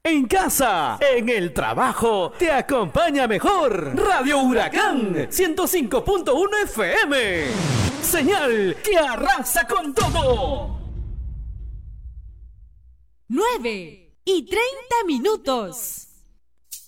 En casa, en el trabajo, te acompaña mejor. Radio Huracán 105.1 FM. Señal que arrasa con todo. 9:30.